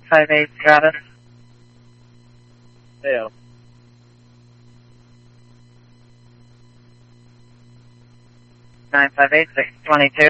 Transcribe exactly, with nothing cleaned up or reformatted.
five eight Travis. Yeah. nine five eight six two two.